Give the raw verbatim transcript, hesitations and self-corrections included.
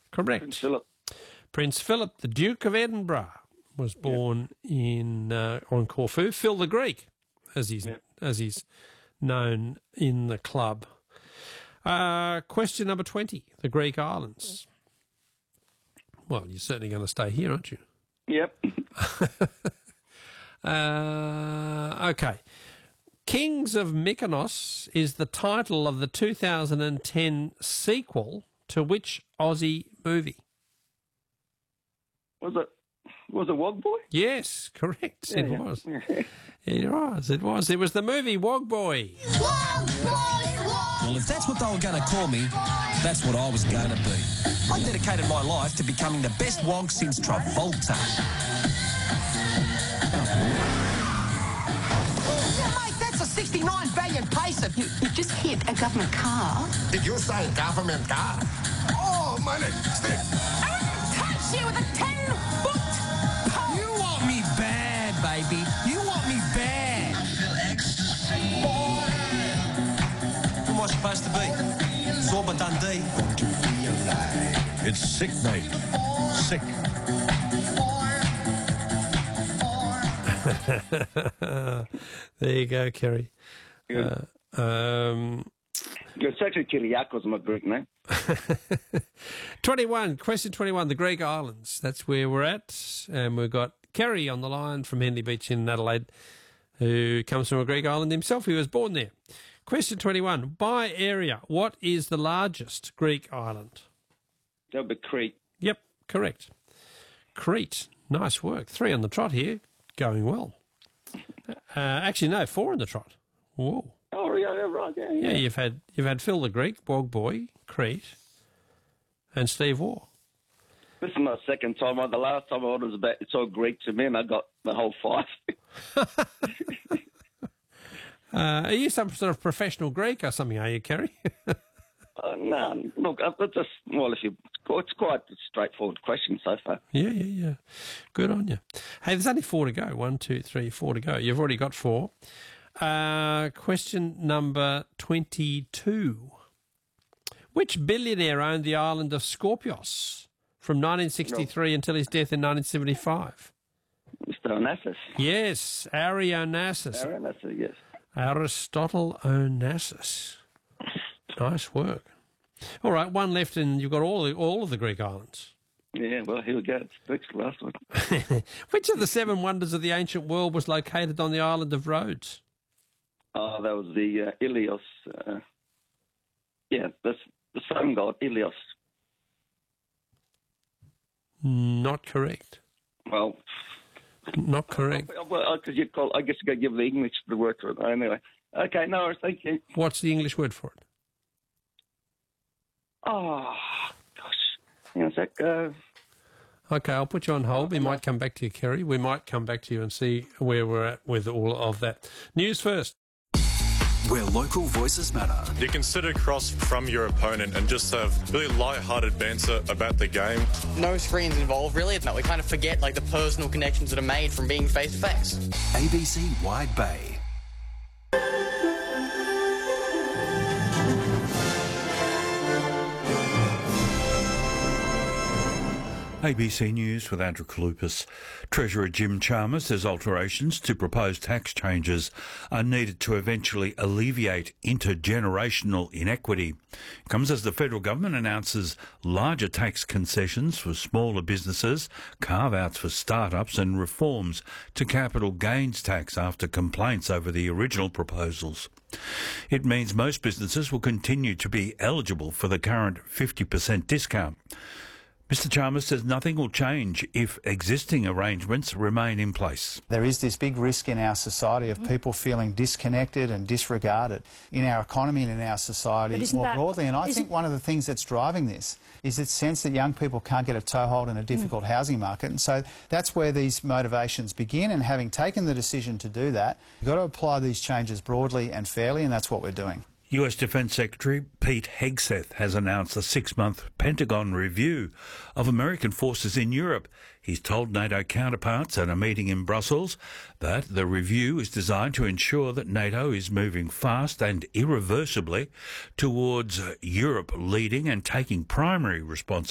Correct. Prince Philip. Prince Philip, the Duke of Edinburgh, was born yep. in uh, on Corfu. Phil the Greek, as he's yep. as he's known in the club. Uh, question number twenty: the Greek islands. Well, you're certainly going to stay here, aren't you? Yep. uh, okay. Kings of Mykonos is the title of the two thousand ten sequel to which Aussie movie? Was it was it Wog Boy? Yes, correct. Yeah, it yeah. was. It was. It was. It was the movie Wog Boy. Wog Boy, Wog. Well, if that's what they were going to call me, that's what I was going to be. I dedicated my life to becoming the best wog since Travolta. Yeah, mate, that's a sixty-nine valiant pacer. You, you just hit a government car. Did you say government car? Oh, money, stick. Touch you with a ten-foot pole. You want me bad, baby. You want me bad. Who am I supposed to be? Zorba Dundee. It's sick, mate. Sick. There you go, Kerry. Yeah. Uh, um, It's actually Kyriakos, my Greek name. twenty-one, question twenty-one, the Greek islands. That's where we're at. And we've got Kerry on the line from Henley Beach in Adelaide, who comes from a Greek island himself. He was born there. Question twenty-one, by area, what is the largest Greek island? That would be Crete. Yep, correct. Crete. Nice work. Three on the trot here. Going well. Uh, actually, no, four on the trot. Whoa. Oh, yeah, yeah, right, yeah, yeah. Yeah, you've had you've had Phil the Greek, Wog Boy, Crete, and Steve Waugh. This is my second time. The last time I was about, it's all Greek to me, and I got the whole five. uh, are you some sort of professional Greek or something, are you, Kerry? uh, no, look, it's just, well, if you, it's quite a straightforward question so far. Yeah, yeah, yeah. Good on you. Hey, there's only four to go. One, two, three, four to go. You've already got four. Uh, question number twenty-two. Which billionaire owned the island of Skorpios from nineteen sixty-three no. until his death in nineteen seventy-five? Mister Onassis. Yes, Arionassus. Arionassus, yes. Aristotle Onassis. Nice work. All right, one left, and you've got all the, all of the Greek islands. Yeah, well, here we go. It's the next last one. Which of the seven wonders of the ancient world was located on the island of Rhodes? Oh, that was the uh, Ilios. Uh, yeah, that's the sun god, Ilios. Not correct. Well, not correct. Well, because you call, I guess you got to give the English the word for it. Anyway, okay, no worries, thank you. What's the English word for it? Oh, gosh. Hang on a sec. Uh, Okay, I'll put you on hold. We might come back to you, Kerry. We might come back to you and see where we're at with all of that. News first. Where local voices matter. You can sit across from your opponent and just have really light-hearted banter about the game. No screens involved, really. No, we kind of forget like the personal connections that are made from being face-to-face. A B C Wide Bay. A B C News with Andrew Kalupas. Treasurer Jim Chalmers says alterations to proposed tax changes are needed to eventually alleviate intergenerational inequity. It comes as the federal government announces larger tax concessions for smaller businesses, carve-outs for startups and reforms to capital gains tax after complaints over the original proposals. It means most businesses will continue to be eligible for the current fifty percent discount. Mister Chalmers says nothing will change if existing arrangements remain in place. There is this big risk in our society of people feeling disconnected and disregarded in our economy and in our society more that, broadly. And I think one of the things that's driving this is this sense that young people can't get a toehold in a difficult mm. housing market. And so that's where these motivations begin. And having taken the decision to do that, you've got to apply these changes broadly and fairly, and that's what we're doing. U S Defence Secretary Pete Hegseth has announced a six-month Pentagon review of American forces in Europe. He's told NATO counterparts at a meeting in Brussels that the review is designed to ensure that NATO is moving fast and irreversibly towards Europe leading and taking primary responsibility